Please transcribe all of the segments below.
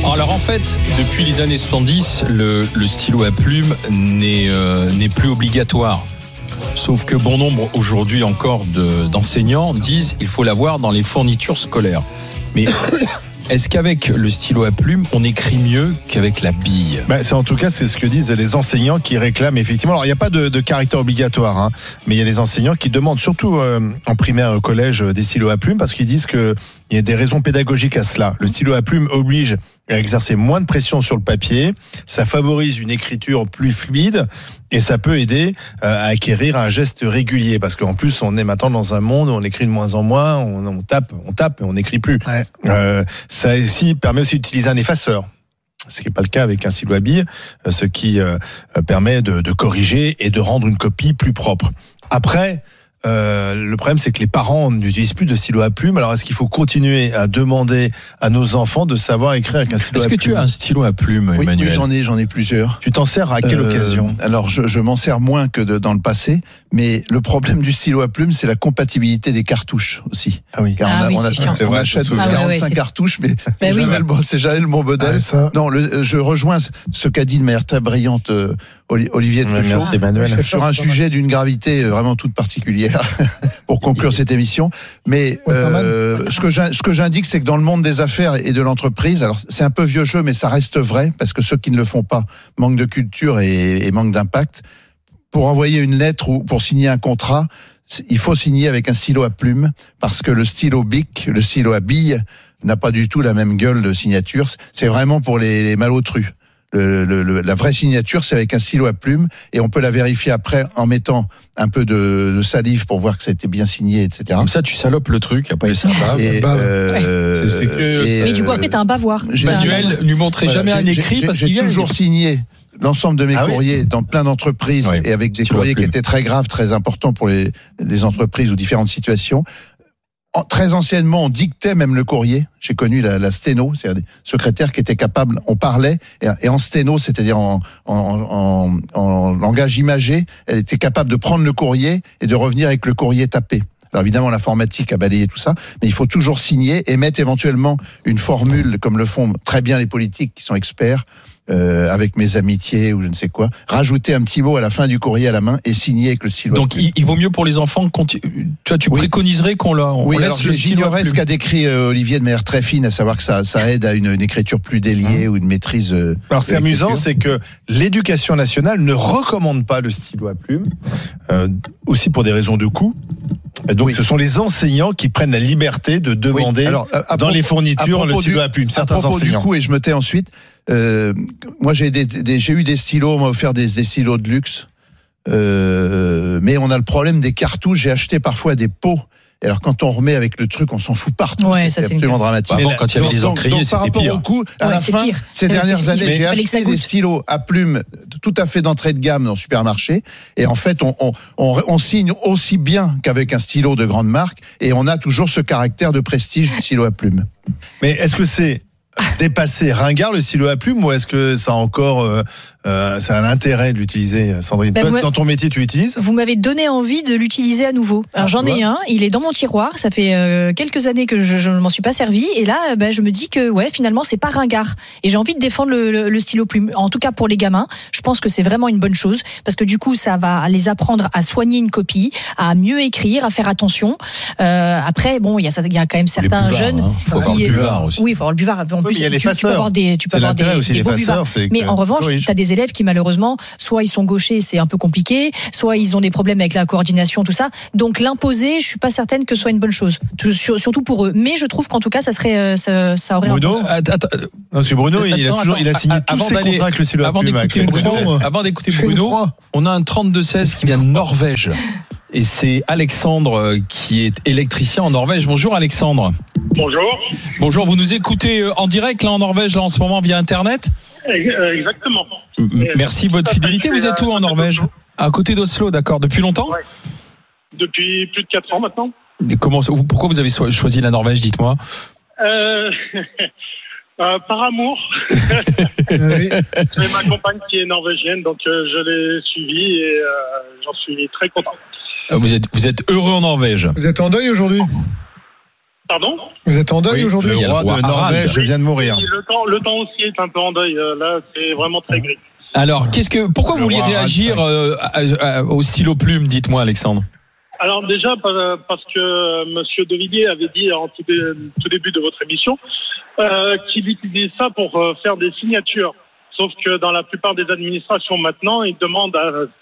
Alors en fait, depuis les années 70, le stylo à plume n'est plus obligatoire. Sauf que bon nombre aujourd'hui encore d'enseignants disent qu'il faut l'avoir dans les fournitures scolaires. Mais est-ce qu'avec le stylo à plume, on écrit mieux qu'avec la bille ? En tout cas, c'est ce que disent les enseignants qui réclament effectivement. Alors, il n'y a pas de caractère obligatoire, mais il y a des enseignants qui demandent, surtout en primaire et au collège, des stylos à plume parce qu'ils disent qu'il y a des raisons pédagogiques à cela. Le stylo à plume oblige à exercer moins de pression sur le papier, ça favorise une écriture plus fluide et ça peut aider à acquérir un geste régulier parce qu'en plus on est maintenant dans un monde où on écrit de moins en moins, on tape et on n'écrit plus. Ouais. Ça aussi permet aussi d'utiliser un effaceur. Ce qui n'est pas le cas avec un stylo à bille, ce qui permet de corriger et de rendre une copie plus propre. Après, le problème, c'est que les parents n'utilisent plus de stylo à plume. Alors, est-ce qu'il faut continuer à demander à nos enfants de savoir écrire avec un stylo à plume ? Est-ce que tu as un stylo à plume, Emmanuel ? Oui, j'en ai plusieurs. Tu t'en sers à quelle occasion ? Alors, je m'en sers moins que dans le passé, mais le problème du stylo à plume, c'est la compatibilité des cartouches aussi. Ah oui. Car on achète 45 cartouches, mais c'est jamais le bon modèle. Non, je rejoins ce qu'a dit de manière très brillante Olivier Truchot, merci Emmanuel, sur un sujet d'une gravité vraiment toute particulière pour conclure cette émission. Mais ce que j'indique, c'est que dans le monde des affaires et de l'entreprise, alors c'est un peu vieux jeu, mais ça reste vrai, parce que ceux qui ne le font pas manquent de culture et manquent d'impact. Pour envoyer une lettre ou pour signer un contrat, il faut signer avec un stylo à plume, parce que le stylo bic, le stylo à bille, n'a pas du tout la même gueule de signature. C'est vraiment pour les malotrus. La vraie signature, c'est avec un stylo à plume, et on peut la vérifier après en mettant un peu de salive pour voir que ça a été bien signé, etc. Comme ça, tu salopes le truc, après ça va. Mais du coup, après, t'as un bavoir. Emmanuel, ne lui montrez jamais un écrit, parce qu'il y a toujours signé l'ensemble de mes courriers dans plein d'entreprises, et avec des courriers qui étaient très graves, très importants pour les entreprises ou différentes situations. Très anciennement, on dictait même le courrier. J'ai connu la sténo, c'est-à-dire des secrétaires qui étaient capables, on parlait, et en sténo, c'est-à-dire en langage imagé, elle était capable de prendre le courrier et de revenir avec le courrier tapé. Alors évidemment, l'informatique a balayé tout ça, mais il faut toujours signer et mettre éventuellement une formule, comme le font très bien les politiques qui sont experts, avec mes amitiés ou je ne sais quoi, rajouter un petit mot à la fin du courrier à la main et signer avec le stylo. Donc il vaut mieux pour les enfants, tu préconiserais qu'on laisse le stylo. J'ignorais ce qu'a décrit Olivier de manière très fine, à savoir que ça aide à une écriture plus déliée ou une maîtrise. Alors c'est amusant, c'est que l'éducation nationale ne recommande pas le stylo à plume, aussi pour des raisons de coût. Donc ce sont les enseignants qui prennent la liberté de demander dans les fournitures le stylo à plume. Certains enseignants. Du coup, et je me tais ensuite. Moi, j'ai eu des stylos, on m'a offert des stylos de luxe, mais on a le problème des cartouches. J'ai acheté parfois des pots. Et alors, quand on remet avec le truc, on s'en fout partout. Ouais, c'est absolument dramatique. Avant, quand il y avait les encriers, c'était pire. Par rapport au coût, à la fin, ces dernières années, j'ai acheté des stylos à plume tout à fait d'entrée de gamme dans le supermarché. Et en fait, on signe aussi bien qu'avec un stylo de grande marque. Et on a toujours ce caractère de prestige du stylo à plume. Mais est-ce que c'est dépassé ringard le stylo à plume, ou est-ce que ça a encore ça a un intérêt de l'utiliser, Sandrine? Dans ton métier, tu l'utilises? Vous m'avez donné envie de l'utiliser à nouveau. Alors j'en ai un, il est dans mon tiroir, ça fait quelques années que je ne m'en suis pas servi, et là je me dis que finalement c'est pas ringard, et j'ai envie de défendre le stylo plume. En tout cas pour les gamins, je pense que c'est vraiment une bonne chose, parce que du coup ça va les apprendre à soigner une copie, à mieux écrire, à faire attention. Après il y a quand même certains jeunes faut avoir le buvard aussi. Oui, il faut avoir le buvard. En plus, il y a les tu peux avoir des beaux buvards. Mais en revanche, tu as des élèves qui malheureusement, soit ils sont gauchers, c'est un peu compliqué, soit ils ont des problèmes avec la coordination, tout ça. Donc l'imposer, je suis pas certaine que ce soit une bonne chose, surtout pour eux. Mais je trouve qu'en tout cas, ça aurait Bruno, il a signé tous ses contrats avec le stylo à plume. Avant d'écouter Bruno, on a un 32-16 qui vient de Norvège. Et c'est Alexandre qui est électricien en Norvège. Bonjour Alexandre. Bonjour, vous nous écoutez en direct là en Norvège là en ce moment via internet? Exactement. Merci de votre fidélité. Vous êtes où en Norvège? À côté d'Oslo, d'accord. Depuis longtemps? Ouais. Depuis plus de 4 ans maintenant. Et pourquoi vous avez choisi la Norvège, dites-moi? Par amour. C'est ma compagne qui est norvégienne, donc je l'ai suivie et j'en suis très content. Vous êtes heureux en Norvège? Vous êtes en deuil aujourd'hui? Pardon ? Vous êtes en deuil aujourd'hui ? Le roi de Norvège vient de mourir. Oui, le temps aussi est un peu en deuil. Là, c'est vraiment très gris. Alors, pourquoi vous vouliez réagir au stylo plume, dites-moi, Alexandre? Alors déjà, parce que Monsieur De Villiers avait dit en tout début de votre émission qu'il utilisait ça pour faire des signatures. Sauf que dans la plupart des administrations maintenant, ils demandent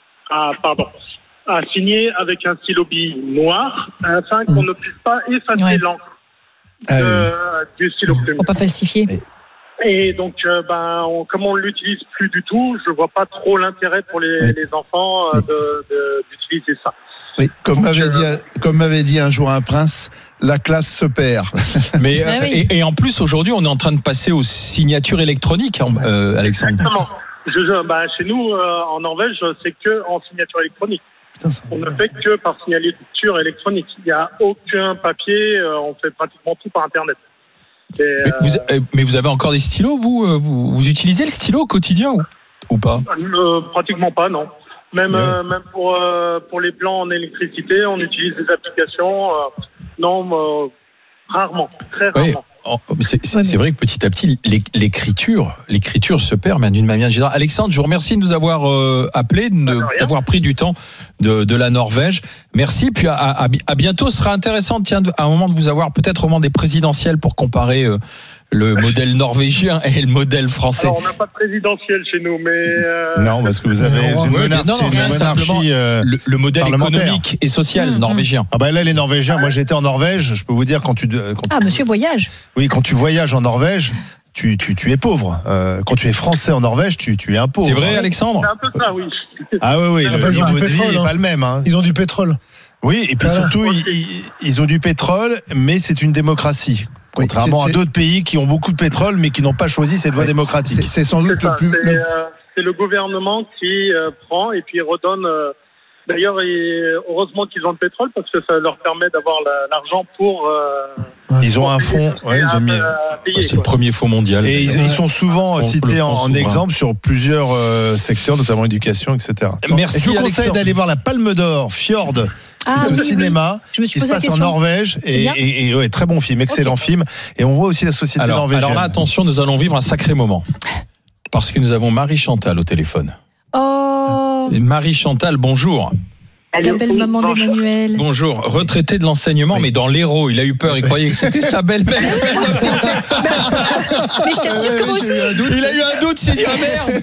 à signer avec un stylo bille noir afin qu'on ne puisse pas effacer l'encre du stylo plume. Pour pas falsifier. Et donc, comme on l'utilise plus du tout, je vois pas trop l'intérêt pour les enfants d'utiliser ça. Oui, comme m'avait dit un jour un prince, la classe se perd. Mais et en plus aujourd'hui, on est en train de passer aux signatures électroniques, Alexandre. Exactement. Chez nous, en Norvège, c'est que en signature électronique. Putain, on ne fait que par signature électronique. Il n'y a aucun papier. On fait pratiquement tout par Internet. Mais vous avez encore des stylos, vous utilisez le stylo au quotidien ou pas? Pratiquement pas, non. Même pour les plans en électricité, on utilise des applications. Rarement, très rarement. C'est vrai que petit à petit, l'écriture se perd, mais d'une manière générale. Alexandre, je vous remercie de nous avoir appelé, d'avoir pris du temps de la Norvège. Merci, puis à bientôt. Ce sera intéressant, à un moment de vous avoir peut-être au moment des présidentielles pour comparer le modèle norvégien et le modèle français. Alors, on n'a pas de présidentielle chez nous, mais... Non, parce que vous avez une monarchie le modèle économique et social norvégien. Ah bah là, les Norvégiens, moi j'étais en Norvège, je peux vous dire monsieur voyage. Oui, quand tu voyages en Norvège, tu es pauvre. Quand tu es français en Norvège, tu es un pauvre. C'est vrai, Alexandre? C'est un peu ça, oui. Ah oui, le niveau de vie n'est pas le même. Hein. Ils ont du pétrole. Oui, et puis surtout, ils ont du pétrole, mais c'est une démocratie. Contrairement à d'autres pays qui ont beaucoup de pétrole, mais qui n'ont pas choisi cette voie démocratique. C'est sans doute le plus... C'est le gouvernement qui prend et puis redonne... D'ailleurs, heureusement qu'ils ont le pétrole, parce que ça leur permet d'avoir l'argent pour... Ils ont un fonds... ils ont mis... c'est le premier fonds mondial. Et ils sont souvent cités en exemple sur plusieurs secteurs, notamment l'éducation, etc. Merci, je vous conseille d'aller voir la Palme d'Or, Fjord, le cinéma, je me suis qui se passe en Norvège, et très bon film, excellent film, et on voit aussi la société norvégienne. Alors là, attention, nous allons vivre un sacré moment, parce que nous avons Marie Chantal au téléphone. Marie Chantal, bonjour. La belle maman d'Emmanuel. Bonjour, retraité de l'enseignement, mais dans l'Hérault, il a eu peur, il croyait que c'était sa belle-mère. Mais je t'assure que moi aussi. Il a eu un doute, c'est dit, merde.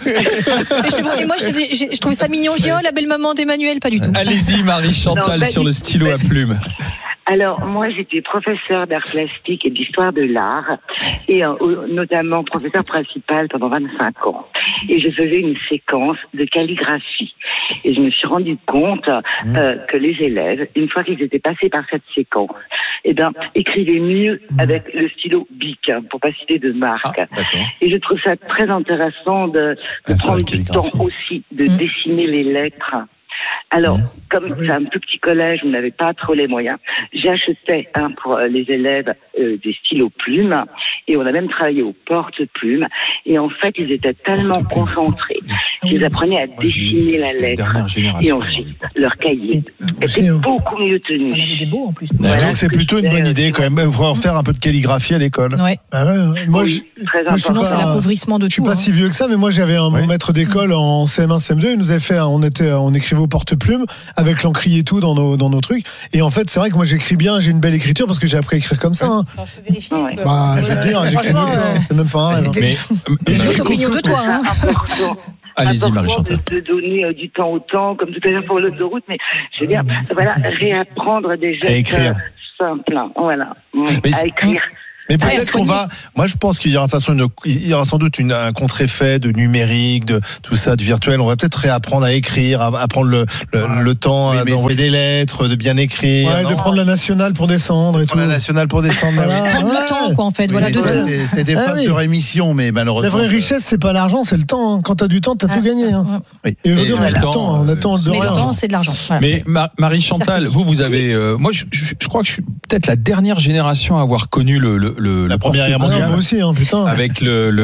Et moi, je trouvais ça mignon. Je dis, la belle maman d'Emmanuel, pas du tout. Allez-y, Marie Chantal, sur le stylo à plume. Alors, moi, j'étais professeure d'art plastique et d'histoire de l'art, et notamment professeure principale pendant 25 ans. Et je faisais une séquence de calligraphie. Et je me suis rendu compte que les élèves, une fois qu'ils étaient passés par cette séquence, écrivaient mieux avec le stylo Bic, pour pas citer de marque. Et je trouve ça très intéressant de prendre du temps aussi de dessiner les lettres. Alors, comme c'est un tout petit collège, on n'avait pas trop les moyens, j'achetais pour les élèves des stylos plumes, et on a même travaillé aux porte-plumes, et en fait, ils étaient tellement concentrés qu'ils apprenaient à dessiner la lettre, et ensuite, leur cahier était beaucoup mieux tenu. On avait des beaux en plus. Donc c'est plutôt une bonne idée quand même, il faudrait faire un peu de calligraphie à l'école. Ouais. Moi, sinon, c'est l'appauvrissement de tout. Je suis pas si vieux que ça, mais moi j'avais mon maître d'école en CM1, CM2, il nous avait fait, on écrivait au porte-plume avec l'encrier et tout dans nos trucs. Et en fait, c'est vrai que moi j'écris bien, j'ai une belle écriture parce que j'ai appris à écrire comme ça. Hein. Alors, je peux vérifier. Je veux dire, j'écris mieux que c'est même pas un rêve. J'ai l'opinion de toi. Hein. Allez-y, Marie Chantal. De donner du temps au temps, comme tout à l'heure pour l'autoroute, mais je veux dire, réapprendre des gestes simples. Voilà, à écrire. Mais peut-être qu'on va. Moi, je pense qu'il y aura sans doute un contre-effet de numérique, de tout ça, de virtuel. On va peut-être réapprendre à écrire, à prendre le temps d'envoyer des lettres, de bien écrire. Ouais, de prendre la nationale pour descendre et tout. La nationale pour descendre. Prendre le temps, quoi, en fait. Voilà, de tout. C'est des phases de rémission, mais malheureusement. La vraie richesse, c'est pas l'argent, c'est le temps. Quand t'as du temps, t'as tout gagné. Et aujourd'hui, on a le temps. On attend de rien. Mais le temps, c'est de l'argent. Mais Marie Chantal, vous avez. Moi, je crois que je suis peut-être la dernière génération à avoir connu la Première Guerre mondiale. Moi aussi, putain. Avec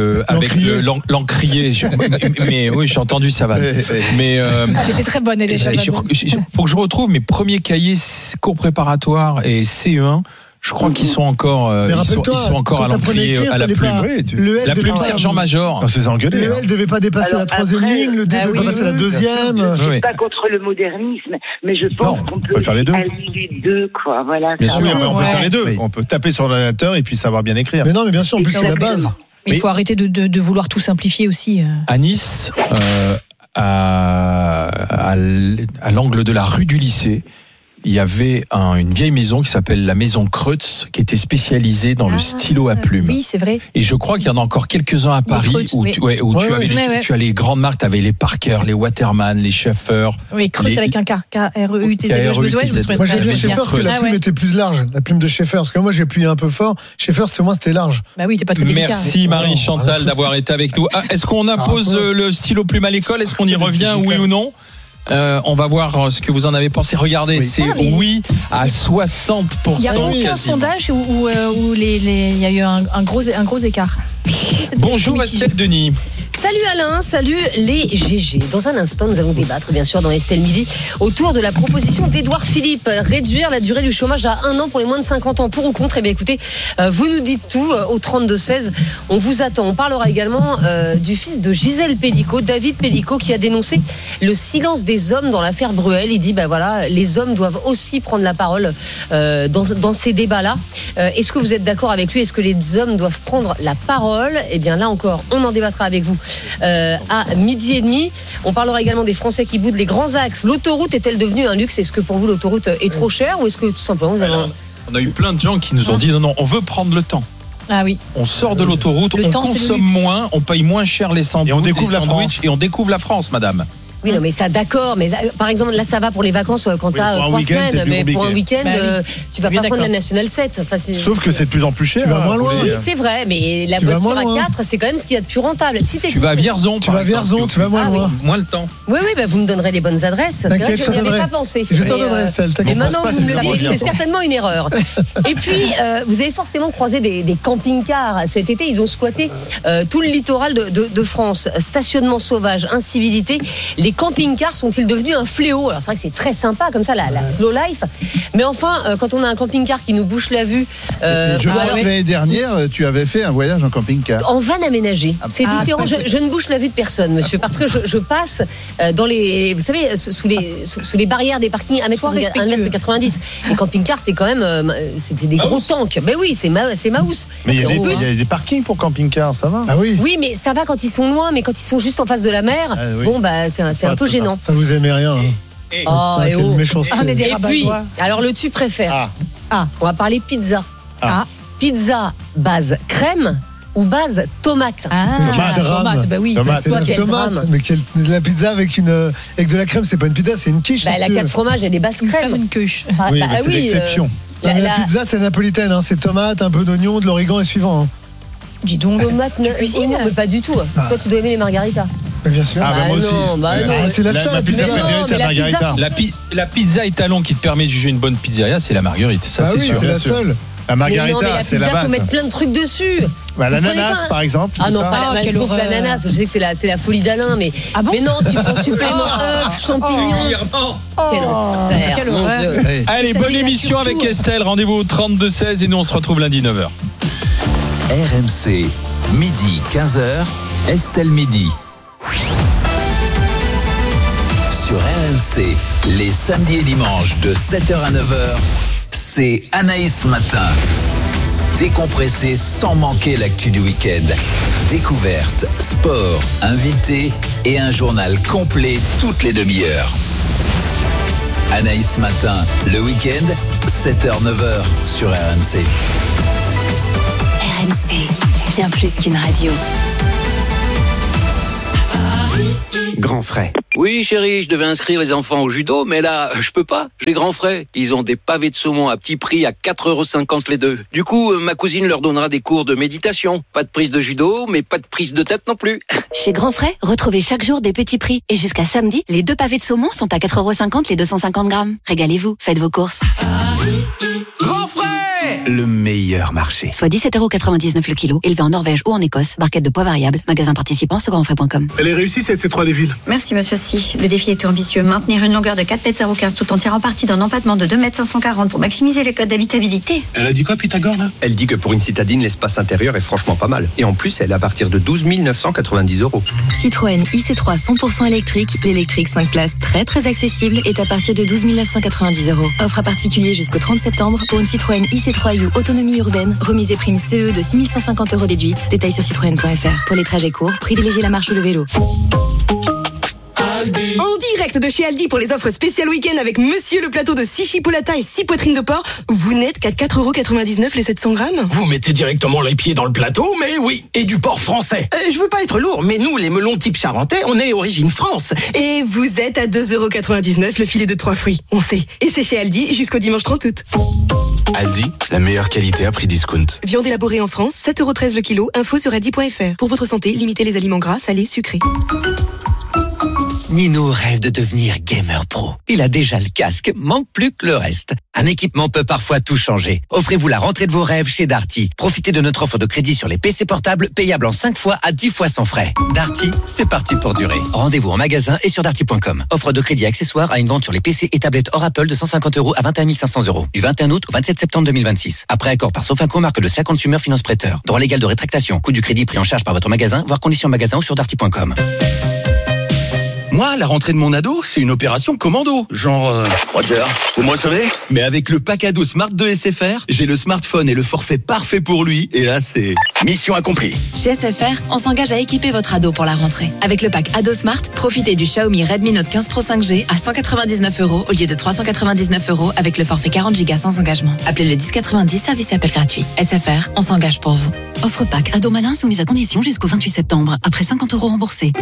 l'encrier. Mais oui, j'ai entendu ça va. Mais elle était très bonne, elle était. Faut que je retrouve mes premiers cahiers cours préparatoires et CE1. Je crois qu'ils sont encore, ils sont encore à l'encrier à la plume. La plume sergent-major. On se faisait engueuler. Le L devait pas dépasser la troisième ligne, le D devait pas dépasser la deuxième. Je suis pas contre le modernisme, mais je pense qu'on peut faire les deux. allier les deux, quoi. Voilà. Bien sûr, on peut faire les deux. On peut taper sur l'ordinateur et puis savoir bien écrire. Mais non, mais bien sûr, en plus c'est la base. Il faut arrêter de vouloir tout simplifier aussi. À Nice, à l'angle de la rue du lycée, il y avait une vieille maison qui s'appelle la maison Kreutz, qui était spécialisée dans le stylo à plume. Oui, c'est vrai. Et je crois qu'il y en a encore quelques-uns à Paris Kreutz, où tu as les grandes marques, tu avais les Parker, les Waterman, les Schaeffer. Oui, Kreutz avec un K, K-R-E-U-T-Z. Moi j'ai vu Schaeffer parce que la plume était plus large, la plume de Schaeffer. Parce que moi j'ai appuyé un peu fort. Schaeffer c'était large. Bah oui, t'es pas très délicat. Merci Marie-Chantal d'avoir été avec nous. Est-ce qu'on impose le stylo plume à l'école? Est-ce qu'on y revient, oui ou non? On va voir ce que vous en avez pensé. Regardez, c'est oui à 60%. Il y a aucun sondage où il y a eu un gros écart. Bonjour Estelle Denis. Salut Alain, salut les GG. Dans un instant, nous allons débattre, bien sûr, dans Estelle Midi, autour de la proposition d'Édouard Philippe, réduire la durée du chômage à 1 an pour les moins de 50 ans. Pour ou contre? Eh bien, écoutez, vous nous dites tout au 32-16. On vous attend. On parlera également du fils de Gisèle Pellicot, David Pellicot, qui a dénoncé le silence des hommes dans l'affaire Bruel. Il dit, les hommes doivent aussi prendre la parole dans ces débats-là. Est-ce que vous êtes d'accord avec lui? Est-ce que les hommes doivent prendre la parole? Eh bien, là encore, on en débattra avec vous. À 12h30. On parlera également des Français qui boudent les grands axes. L'autoroute est-elle devenue un luxe? Est-ce que pour vous l'autoroute est trop chère ou est-ce que tout simplement vous avez... On a eu plein de gens qui nous ont dit non, on veut prendre le temps. Ah oui. On sort de l'autoroute, on consomme moins, on paye moins cher les sandwichs, et on découvre la France. Et on découvre la France, madame. Oui, non, mais ça, d'accord. Mais par exemple, là, ça va pour les vacances quand t'as 3 semaines. Mais pour un week-end, tu vas pas prendre la National 7. Enfin, sauf que c'est de plus en plus cher. Tu vas moins loin. Oui, c'est vrai. Mais la voiture à 4, c'est quand même ce qu'il y a de plus rentable. Si tu vas à Vierzon. Tu vas moins loin. Moins le temps. Oui, vous me donnerez les bonnes adresses. C'est vrai que je n'y avais pas pensé. Je t'en donnerai, Estelle. Mais maintenant, vous me le dites, c'est certainement une erreur. Et puis, vous avez forcément croisé des camping-cars. Cet été, ils ont squatté tout le littoral de France. Stationnement sauvage, incivilité. Les camping-cars sont-ils devenus un fléau? Alors c'est vrai que c'est très sympa comme ça, la slow life. Mais enfin, quand on a un camping-car qui nous bouche la vue... je vois que l'année dernière, tu avais fait un voyage en camping-car. En van aménagé. C'est différent. Je ne bouche la vue de personne, monsieur, parce que je passe dans les... Vous savez, sous les barrières des parkings à 1m90. Les camping-cars, c'est quand même... C'était des gros tanks. Mais oui, c'est Maus. Mais il y a des parkings pour camping-cars, ça va? Ah oui. Oui, mais ça va quand ils sont loin, mais quand ils sont juste en face de la mer, c'est un peu gênant. Ça vous aimait rien. Quelle méchanceté. Et puis, alors le tu préfères. On va parler pizza. Pizza base crème ou base tomate? Tomate, bah oui. Tomate. Mais la pizza avec de la crème, c'est pas une pizza, c'est une quiche. La 4 fromages, elle est base crème. Une quiche. Oui, mais c'est l'exception. La pizza, c'est napolitaine, c'est tomate, un peu d'oignon, de l'origan et suivant. Dis donc, tomate, non, mais pas du tout. Toi, tu dois aimer les margaritas. Bien sûr. Moi aussi. C'est la pizza préférée, c'est la margarita. La pizza étalon qui te permet de juger une bonne pizzeria, c'est la marguerite. Ça, c'est sûr. C'est la seule. La margarita, c'est la base. Il faut mettre plein de trucs dessus. L'ananas, par exemple. Ah non, pas l'ananas. Je sais que c'est la folie d'Alain, mais non, tu prends supplément œufs, champignons. Quel enfer. Mon Dieu. Allez, bonne émission avec Estelle. Rendez-vous au 32-16 et nous on se retrouve lundi 9h. RMC, midi 15h, Estelle Midi. Sur RMC, les samedis et dimanches de 7h à 9h, c'est Anaïs Matin. Décompressé sans manquer l'actu du week-end. Découverte, sport, invité et un journal complet toutes les demi-heures. Anaïs Matin, le week-end, 7h-9h sur RMC. RMC, bien plus qu'une radio. Grand frais. Oui, chérie, je devais inscrire les enfants au judo, mais là, je peux pas. J'ai grand frais. Ils ont des pavés de saumon à petit prix à 4,50 € les deux. Du coup, ma cousine leur donnera des cours de méditation. Pas de prise de judo, mais pas de prise de tête non plus. Chez Grand Frais, retrouvez chaque jour des petits prix. Et jusqu'à samedi, les 2 pavés de saumon sont à 4,50 € les 250 grammes. Régalez-vous, faites vos courses. Grand frais! le meilleur marché. Soit 17,99€ le kilo, élevé en Norvège ou en Écosse, barquette de poids variable, magasin participant, grandfrais.com. Elle est réussie cette C3 des villes. Merci monsieur Si. Le défi était ambitieux. Maintenir une longueur de 4,015 m tout en tirant parti d'un empattement de 2,540 m pour maximiser les codes d'habitabilité. Elle a dit quoi Pythagore là? Elle dit que pour une citadine, l'espace intérieur est franchement pas mal. Et en plus, elle est à partir de 12 990€. Citroën IC3 100% électrique, l'électrique 5 places très accessible est à partir de 12 990€. Offre à particulier jusqu'au 30 septembre pour une Citroën IC3U autonomie urbaine, remise et prime CE de 6 150€ déduite. Détails sur citroën.fr. Pour les trajets courts, privilégiez la marche ou le vélo. En direct de chez Aldi pour les offres spéciales week-end avec Monsieur le plateau de 6 chipolatas et 6 poitrines de porc. Vous n'êtes qu'à 4,99€ les 700 grammes. Vous mettez directement les pieds dans le plateau, mais oui, et du porc français. Je veux pas être lourd, mais nous, les melons type charentais, on est origine France. Et vous êtes à 2,99€ le filet de 3 fruits. On sait. Et c'est chez Aldi jusqu'au dimanche 30 août. Aldi, la meilleure qualité à prix discount. Viande élaborée en France, 7,13€ le kilo. Info sur aldi.fr. Pour votre santé, limitez les aliments gras, salés, sucrés. Nino rêve de devenir gamer pro. Il a déjà le casque, manque plus que le reste. Un équipement peut parfois tout changer. Offrez-vous la rentrée de vos rêves chez Darty. Profitez de notre offre de crédit sur les PC portables, payable en 5 fois à 10 fois sans frais. Darty, c'est parti pour durer. Rendez-vous en magasin et sur darty.com. Offre de crédit accessoire à une vente sur les PC et tablettes hors Apple de 150€ à 21 500€. Du 21 août au 27 septembre 2026. Après accord par Sofinco, marque de sa Consumer Finance Prêteur. Droit légal de rétractation. Coût du crédit pris en charge par votre magasin, voire conditions magasin ou sur darty.com. Moi, la rentrée de mon ado, c'est une opération commando. Genre... Roger, vous me recevez? Mais avec le pack ado Smart de SFR, j'ai le smartphone et le forfait parfait pour lui. Et là, c'est... Mission accomplie. Chez SFR, on s'engage à équiper votre ado pour la rentrée. Avec le pack Ado Smart, profitez du Xiaomi Redmi Note 15 Pro 5G à 199€ au lieu de 399€ avec le forfait 40 Go sans engagement. Appelez le 1090, service et appel gratuit. SFR, on s'engage pour vous. Offre pack Ado Malin soumise à condition jusqu'au 28 septembre, après 50€ remboursés.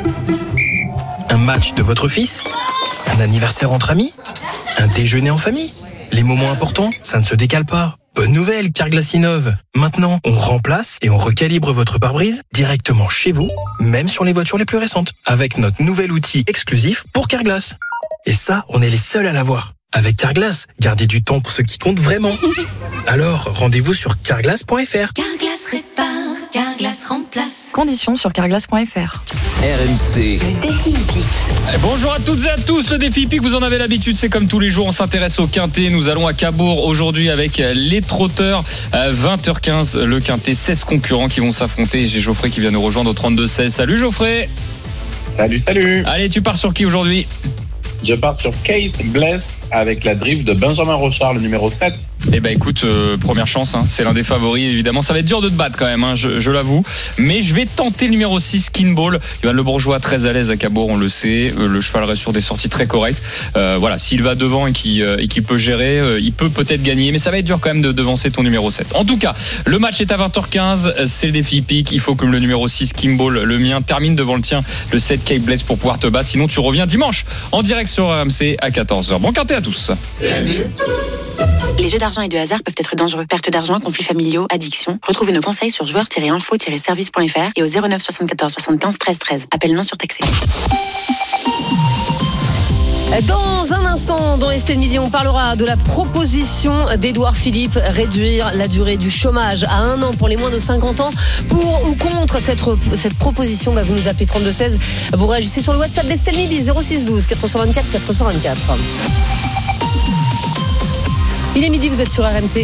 Un match de votre fils? Un anniversaire entre amis? Un déjeuner en famille? Les moments importants, ça ne se décale pas. Bonne nouvelle, Carglass innove. Maintenant, on remplace et on recalibre votre pare-brise directement chez vous, même sur les voitures les plus récentes, avec notre nouvel outil exclusif pour Carglass. Et ça, on est les seuls à l'avoir. Avec Carglass, gardez du temps pour ce qui compte vraiment. Alors, rendez-vous sur carglass.fr. Carglass répare, Carglass remplace. Conditions sur carglass.fr. RMC. Défi hippique. Bonjour à toutes et à tous, le défi hippique, vous en avez l'habitude, c'est comme tous les jours, on s'intéresse au quintet. Nous allons à Cabourg aujourd'hui avec les trotteurs. 20h15, le quintet, 16 concurrents qui vont s'affronter. J'ai Geoffrey qui vient nous rejoindre au 32-16. Salut Geoffrey. Salut. Allez, tu pars sur qui aujourd'hui? Je pars sur Kate Bless avec la drift de Benjamin Rochard, le numéro 7. Eh ben écoute, première chance, hein. C'est l'un des favoris évidemment. Ça va être dur de te battre quand même, hein, je l'avoue. Mais je vais tenter le numéro 6, Skinball. Yoann Le Bourgeois, très à l'aise à Cabourg, on le sait. Le cheval reste sur des sorties très correctes. Voilà, s'il va devant et qu'il peut gérer, il peut peut-être gagner. Mais ça va être dur quand même de devancer ton numéro 7. En tout cas, le match est à 20h15. C'est le défi hippique. Il faut que le numéro 6, Skinball, le mien, termine devant le tien, le 7, Kate Bless, pour pouvoir te battre. Sinon, tu reviens dimanche en direct sur RMC à 14h. Bon quintet à tous. Les jeux d'argent et de hasard peuvent être dangereux. Perte d'argent, conflits familiaux, addiction. Retrouvez nos conseils sur joueurs-info-service.fr et au 09 74 75 13 13. Appel non surtaxé. Dans un instant, dans Estelle Midi, on parlera de la proposition d'Édouard Philippe, réduire la durée du chômage à 1 an pour les moins de 50 ans. Pour ou contre cette proposition, vous nous appelez 3216. Vous réagissez sur le WhatsApp d'Estelle Midi, 06 12 424 424. Il est midi, vous êtes sur RMC.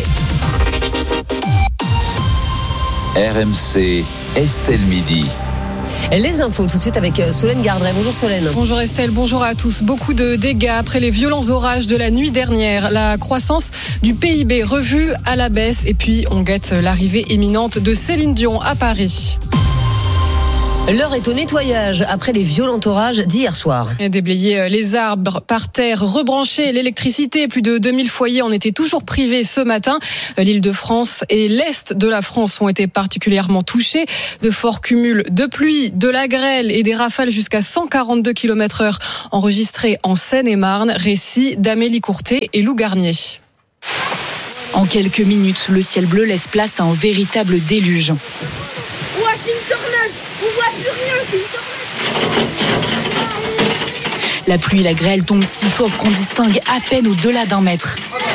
RMC, Estelle Midi. Les infos tout de suite avec Solène Gardret. Bonjour Solène. Bonjour Estelle, bonjour à tous. Beaucoup de dégâts après les violents orages de la nuit dernière. La croissance du PIB revue à la baisse. Et puis on guette l'arrivée imminente de Céline Dion à Paris. L'heure est au nettoyage après les violents orages d'hier soir. Et déblayer les arbres par terre, rebrancher l'électricité. Plus de 2000 foyers en étaient toujours privés ce matin. L'Île-de-France et l'Est de la France ont été particulièrement touchés. De forts cumuls de pluie, de la grêle et des rafales jusqu'à 142 km/h enregistrés en Seine-et-Marne. Récit d'Amélie Courtet et Lou Garnier. En quelques minutes, le ciel bleu laisse place à un véritable déluge. Ouah, c'est une tornade! On voit plus rien, c'est une tornade! La pluie et la grêle tombent si fort qu'on distingue à peine au-delà d'1 mètre.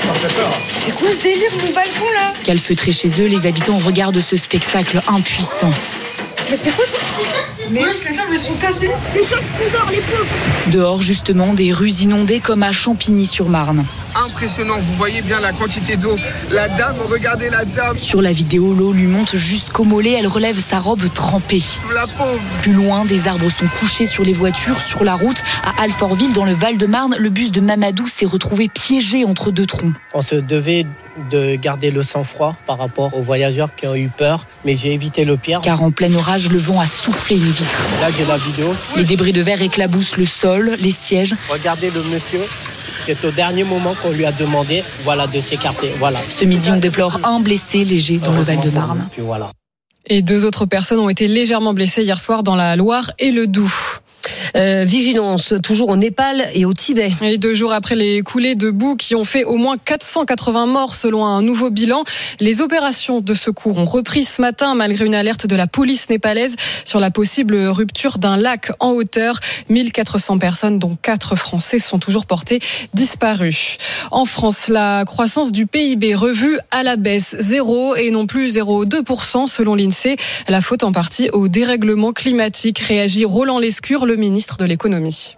C'est quoi ce délire, mon balcon là? Calfeutrés chez eux, les habitants regardent ce spectacle impuissant. Mais c'est quoi? Mais les tables elles sont cassées. Les gens sont dehors, les pauvres. Dehors, justement, des rues inondées comme à Champigny-sur-Marne. Impressionnant, vous voyez bien la quantité d'eau. La dame, regardez la dame. Sur la vidéo, l'eau lui monte jusqu'au mollet, elle relève sa robe trempée. La pauvre. Plus loin, des arbres sont couchés sur les voitures, sur la route. À Alfortville, dans le Val-de-Marne, le bus de Mamadou s'est retrouvé piégé entre deux troncs. On se devait de garder le sang-froid par rapport aux voyageurs qui ont eu peur, mais j'ai évité le pire. Car en plein orage, le vent a soufflé une vitre. Là, j'ai la vidéo. Les débris de verre éclaboussent le sol, les sièges. Regardez le monsieur, c'est au dernier moment qu'on lui a demandé de s'écarter. Voilà. Ce midi, on déplore un blessé léger dans le Val-de-Marne. Puis voilà. Et 2 autres personnes ont été légèrement blessées hier soir dans la Loire et le Doubs. Vigilance toujours au Népal et au Tibet. Et 2 jours après les coulées de boue qui ont fait au moins 480 morts selon un nouveau bilan, les opérations de secours ont repris ce matin malgré une alerte de la police népalaise sur la possible rupture d'un lac en hauteur. 1400 personnes, dont 4 Français, sont toujours portées disparues. En France, la croissance du PIB revue à la baisse, 0 et non plus 0,2% selon l'INSEE. La faute en partie au dérèglement climatique, réagit Roland Lescure, le ministre de l'économie.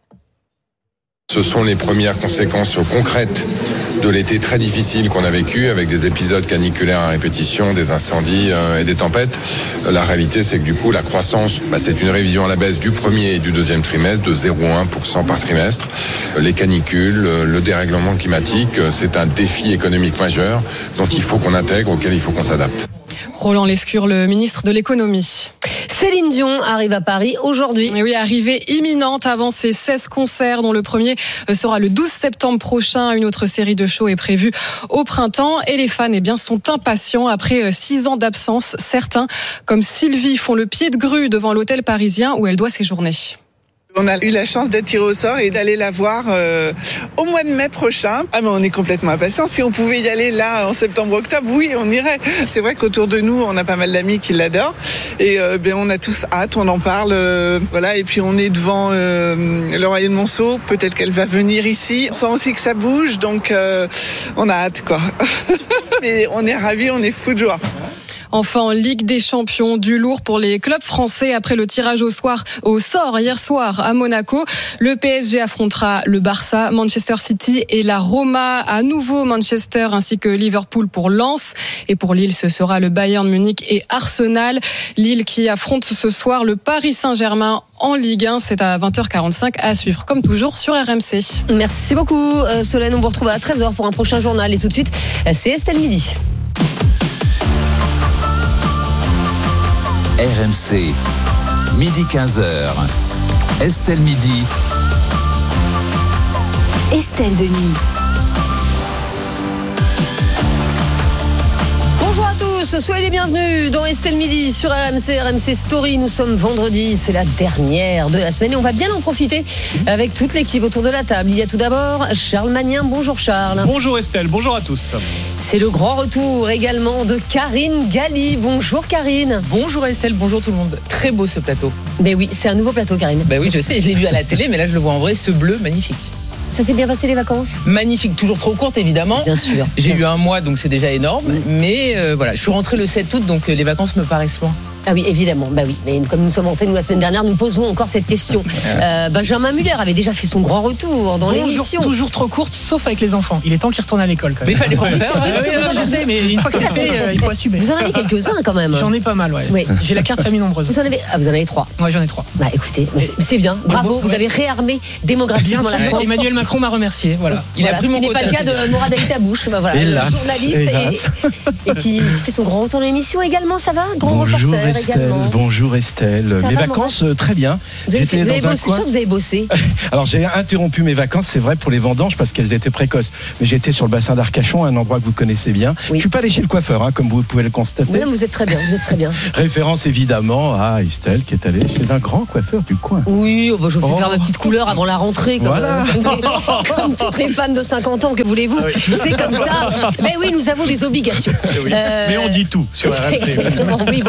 Ce sont les premières conséquences concrètes de l'été très difficile qu'on a vécu avec des épisodes caniculaires à répétition, des incendies et des tempêtes. La réalité, c'est que du coup, la croissance, c'est une révision à la baisse du premier et du deuxième trimestre de 0,1% par trimestre. Les canicules, le dérèglement climatique, c'est un défi économique majeur, donc il faut qu'on intègre, auquel il faut qu'on s'adapte. Roland Lescure, le ministre de l'économie. Céline Dion arrive à Paris aujourd'hui. Et oui, arrivée imminente avant ses 16 concerts, dont le premier sera le 12 septembre prochain. Une autre série de shows est prévue au printemps. Et les fans sont impatients après 6 ans d'absence. Certains, comme Sylvie, font le pied de grue devant l'hôtel parisien où elle doit séjourner. On a eu la chance d'être tiré au sort et d'aller la voir au mois de mai prochain. Ah mais on est complètement impatients. Si on pouvait y aller là en septembre-octobre, oui, on irait. C'est vrai qu'autour de nous, on a pas mal d'amis qui l'adorent. Et on a tous hâte, on en parle. Voilà. Et puis on est devant le Royer de Monceau. Peut-être qu'elle va venir ici. On sent aussi que ça bouge, donc on a hâte, quoi. Mais on est ravis, on est fous de joie. Enfin, en Ligue des Champions, du lourd pour les clubs français après le tirage au sort hier soir à Monaco. Le PSG affrontera le Barça, Manchester City et la Roma. À nouveau Manchester ainsi que Liverpool pour Lens. Et pour Lille, ce sera le Bayern Munich et Arsenal. Lille qui affronte ce soir le Paris Saint-Germain en Ligue 1. C'est à 20h45 à suivre comme toujours sur RMC. Merci beaucoup Solène. On vous retrouve à 13h pour un prochain journal. Et tout de suite, c'est Estelle Midi. RMC, midi 15h. Estelle Midi. Estelle Denis. Bonjour à tous, soyez les bienvenus dans Estelle Midi sur RMC Story. Nous sommes vendredi, c'est la dernière de la semaine et on va bien en profiter avec toute l'équipe autour de la table. Il y a tout d'abord Charles Magnien. Bonjour Charles. Bonjour Estelle, bonjour à tous. C'est le grand retour également de Karine Galli. Bonjour Karine. Bonjour Estelle, bonjour tout le monde. Très beau ce plateau. Ben oui, c'est un nouveau plateau Karine. Ben oui, je sais, je l'ai vu à la télé, mais là je le vois en vrai, ce bleu magnifique. Ça s'est bien passé les vacances ? Magnifique, toujours trop courte évidemment. Bien sûr. J'ai eu un mois donc c'est déjà énorme, mais voilà, je suis rentré le 7 août donc les vacances me paraissent loin. Ah oui, évidemment. Bah oui, mais comme nous sommes rentrés nous la semaine dernière, nous posons encore cette question. Benjamin Muller avait déjà fait son grand retour dans l'émission. Toujours trop courte, sauf avec les enfants. Il est temps qu'il retourne à l'école quand même. Mais il fallait pas le faire. Je sais, mais une fois que c'est fait, il faut assumer. Vous en avez quelques-uns quand même. J'en ai pas mal, ouais. Oui. J'ai la carte famille nombreuse. Vous en avez 3. Ouais, j'en ai 3. Bah écoutez, c'est bien. Bravo, vous avez réarmé démographiquement la France. Emmanuel Macron m'a remercié. Voilà. Il a pris mon quota. Ce qui n'est pas le cas de Morad Aïtabouche, journaliste et qui fait son grand retour dans l'émission également. Ça va, grand reporter également. Bonjour Estelle. Mes vacances, très bien. Vous avez bossé. Alors j'ai interrompu mes vacances, c'est vrai, pour les vendanges parce qu'elles étaient précoces. Mais j'étais sur le bassin d'Arcachon, un endroit que vous connaissez bien. Oui. Je suis pas allé chez le coiffeur, comme vous pouvez le constater. Non, vous êtes très bien. Référence évidemment à Estelle qui est allée chez un grand coiffeur du coin. Oui, je vous fais faire ma petite couleur avant la rentrée. Comme toutes les femmes de 50 ans, que voulez-vous ? C'est comme ça. Mais oui, nous avons des obligations. Mais on dit tout sur RMC. Oui, enfin,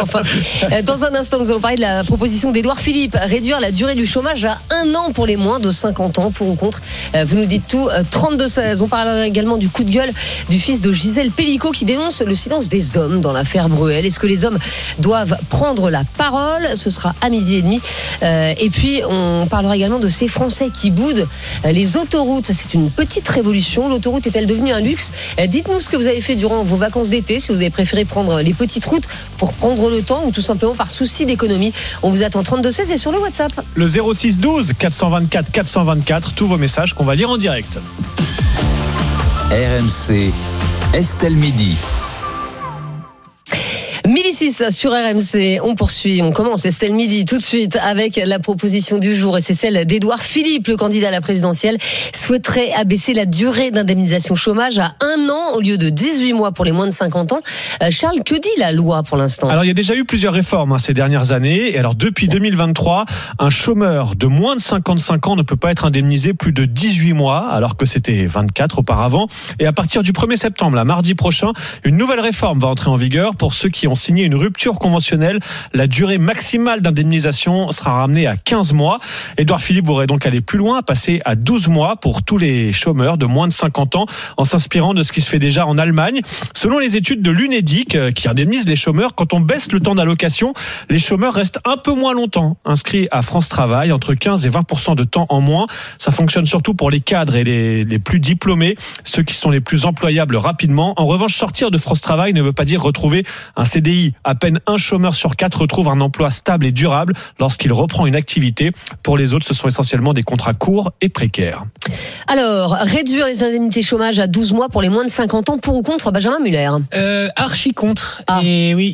Dans un instant, nous allons parler de la proposition d'Édouard Philippe, réduire la durée du chômage à 1 an pour les moins de 50 ans. Pour ou contre, vous nous dites tout, 32-16. On parlera également du coup de gueule du fils de Gisèle Pellicot qui dénonce le silence des hommes dans l'affaire Bruel. Est-ce que les hommes doivent prendre la parole? Ce sera à 12h30. Et puis, on parlera également de ces Français qui boudent les autoroutes. Ça, c'est une petite révolution. L'autoroute est-elle devenue un luxe? Dites-nous ce que vous avez fait durant vos vacances d'été, si vous avez préféré prendre les petites routes pour prendre le temps ou tout simplement par souci d'économie. On vous attend 32-16 et sur le WhatsApp. Le 06 12 424 424, tous vos messages qu'on va lire en direct. RMC, Estelle Midi. 1006 sur RMC, on poursuit, on commence Estelle Midi tout de suite avec la proposition du jour et c'est celle d'Édouard Philippe, le candidat à la présidentielle, souhaiterait abaisser la durée d'indemnisation chômage à 1 an au lieu de 18 mois pour les moins de 50 ans. Charles, que dit la loi pour l'instant? Alors il y a déjà eu plusieurs réformes ces dernières années et alors depuis 2023, un chômeur de moins de 55 ans ne peut pas être indemnisé plus de 18 mois alors que c'était 24 auparavant et à partir du 1er septembre, là, mardi prochain, une nouvelle réforme va entrer en vigueur pour ceux qui ont signé une rupture conventionnelle. La durée maximale d'indemnisation sera ramenée à 15 mois. Édouard Philippe voudrait donc aller plus loin, passer à 12 mois pour tous les chômeurs de moins de 50 ans, en s'inspirant de ce qui se fait déjà en Allemagne. Selon les études de l'UNEDIC, qui indemnise les chômeurs, quand on baisse le temps d'allocation, les chômeurs restent un peu moins longtemps inscrits à France Travail, entre 15 et 20% de temps en moins. Ça fonctionne surtout pour les cadres et les plus diplômés, ceux qui sont les plus employables rapidement. En revanche, sortir de France Travail ne veut pas dire retrouver un CDI. À peine un chômeur sur 4 retrouve un emploi stable et durable lorsqu'il reprend une activité. Pour les autres, ce sont essentiellement des contrats courts et précaires. Alors, réduire les indemnités chômage à 12 mois pour les moins de 50 ans, pour ou contre, Benjamin Muller? Archi contre. Et oui,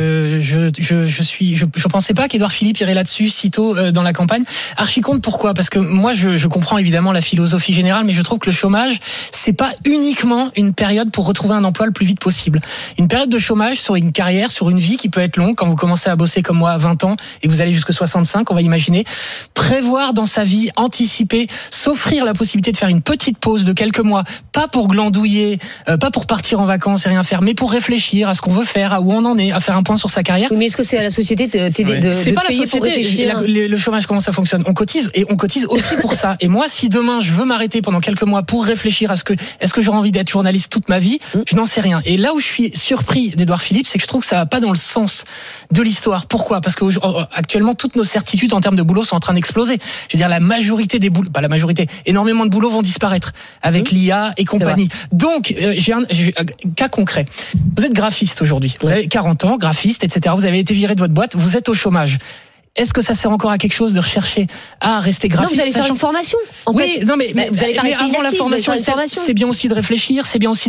je pensais pas qu'Édouard Philippe irait là-dessus sitôt dans la campagne. Archi contre, pourquoi? Parce que moi, je comprends évidemment la philosophie générale, mais je trouve que le chômage, c'est pas uniquement une période pour retrouver un emploi le plus vite possible. Une période de chômage sur une carrière, sur une vie qui peut être longue, quand vous commencez à bosser comme moi à 20 ans et que vous allez jusqu'à 65, on va imaginer, prévoir dans sa vie, anticiper, s'offrir la possibilité de faire une petite pause de quelques mois, pas pour glandouiller, pas pour partir en vacances et rien faire, mais pour réfléchir à ce qu'on veut faire, à où on en est, à faire un point sur sa carrière. Mais est-ce que c'est à la société de t'aider c'est pas la payer société, pour réfléchir? Le chômage, comment ça fonctionne? On cotise et on cotise aussi pour ça. Et moi, si demain je veux m'arrêter pendant quelques mois pour réfléchir à est-ce que j'aurai envie d'être journaliste toute ma vie, je n'en sais rien. Et là où je suis surpris d'Édouard Philippe, c'est que je trouve que ça va pas dans le sens de l'histoire. Pourquoi? Parce que actuellement toutes nos certitudes en termes de boulot sont en train d'exploser. Je veux dire, la majorité des boulots, pas la majorité, énormément de boulots vont disparaître avec l'IA et compagnie. Donc, j'ai un cas concret. Vous êtes graphiste aujourd'hui. Vous avez 40 ans, graphiste, etc. Vous avez été viré de votre boîte, vous êtes au chômage. Est-ce que ça sert encore à quelque chose de rechercher à rester graphiste? Non, vous allez faire une formation. Non, mais vous allez pas rester avant la formation, c'est bien aussi de réfléchir, c'est bien aussi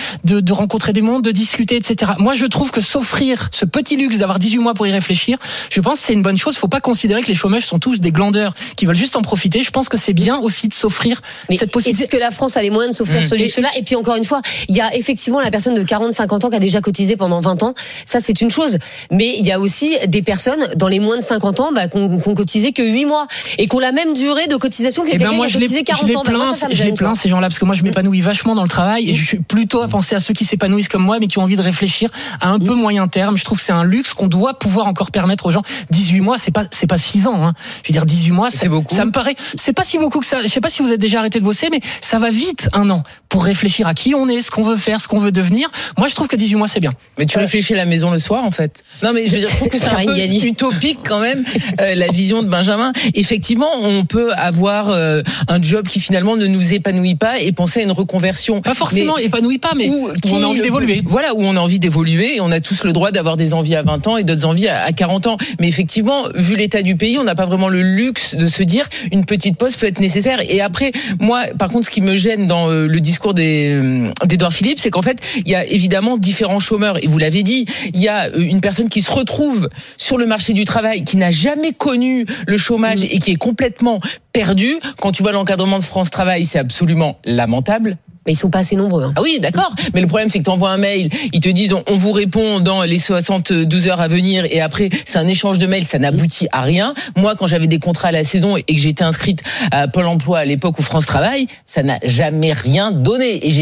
de rencontrer des mondes, de discuter, etc. Moi, je trouve que s'offrir ce petit luxe d'avoir 18 mois pour y réfléchir, je pense que c'est une bonne chose. Faut pas considérer que les chômeurs sont tous des glandeurs qui veulent juste en profiter. Je pense que c'est bien aussi de s'offrir cette possibilité. Est-ce que la France a les moyens de s'offrir ce luxe-là? Et puis encore une fois, il y a effectivement la personne de 40-50 ans qui a déjà cotisé pendant 20 ans. Ça, c'est une chose. Mais il y a aussi des personnes dans les moins de 50 ans qu'on cotisait que 8 mois et qu'on la même durée de cotisation que quelqu'un qui a cotisé 40 ans. Je les plains ces gens-là parce que moi je m'épanouis vachement dans le travail et je suis plutôt à penser à ceux qui s'épanouissent comme moi mais qui ont envie de réfléchir à un peu moyen terme. Je trouve que c'est un luxe qu'on doit pouvoir encore permettre aux gens. 18 mois, c'est pas 6 ans. Hein. Je veux dire 18 mois, c'est beaucoup. Ça me paraît, c'est pas si beaucoup que ça. Je sais pas si vous êtes déjà arrêté de bosser, mais ça va vite 1 an pour réfléchir à qui on est, ce qu'on veut faire, ce qu'on veut devenir. Moi, je trouve que 18 mois c'est bien. Mais tu réfléchis à la maison le soir en fait. Non mais je veux dire, je trouve que c'est un peu utopique quand même. La vision de Benjamin. Effectivement, on peut avoir un job qui finalement ne nous épanouit pas et penser à une reconversion. Pas forcément épanouit pas, mais où on a envie d'évoluer. Voilà, où on a envie d'évoluer et on a tous le droit d'avoir des envies à 20 ans et d'autres envies à 40 ans. Mais effectivement, vu l'état du pays, on n'a pas vraiment le luxe de se dire une petite pause peut être nécessaire. Et après, moi, par contre, ce qui me gêne dans le discours d'Édouard Philippe, c'est qu'en fait, il y a évidemment différents chômeurs. Et vous l'avez dit, il y a une personne qui se retrouve sur le marché du travail, qui n'a jamais connu le chômage et qui est complètement perdu. Quand tu vois l'encadrement de France Travail, c'est absolument lamentable. Mais ils sont pas assez nombreux. Hein. Ah oui, d'accord. Mais le problème, c'est que tu envoies un mail, ils te disent on vous répond dans les 72 heures à venir et après, c'est un échange de mails, ça n'aboutit à rien. Moi, quand j'avais des contrats à la saison et que j'étais inscrite à Pôle emploi à l'époque où France Travail, ça n'a jamais rien donné. Et